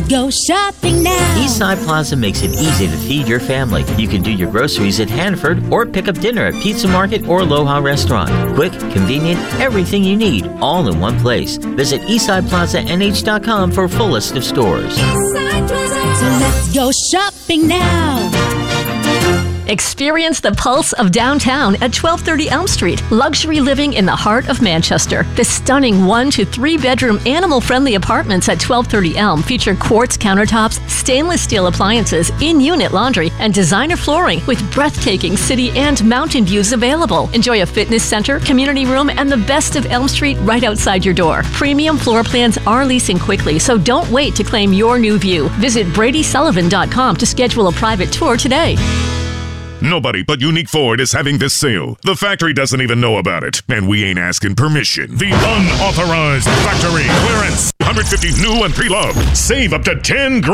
go shopping now. Eastside Plaza makes it easy to feed your family. You can do your groceries at Hanford or pick up dinner at Pizza Market or Aloha Restaurant. Quick, convenient, everything you need, all in one place. Visit EastsidePlazaNH.com for a full list of stores. Eastside Plaza. So let's go shopping now. Experience the pulse of downtown at 1230 Elm Street. Luxury living in the heart of Manchester. The stunning 1 to 3 bedroom animal-friendly apartments at 1230 Elm feature quartz countertops, stainless steel appliances, in-unit laundry, and designer flooring with breathtaking city and mountain views available. Enjoy a fitness center, community room, and the best of Elm Street right outside your door. Premium floor plans are leasing quickly, so don't wait to claim your new view. Visit BradySullivan.com to schedule a private tour today. Nobody but Unique Ford is having this sale. The factory doesn't even know about it, and we ain't asking permission. The unauthorized factory clearance. 150 new and pre-loved. Save up to 10 grand.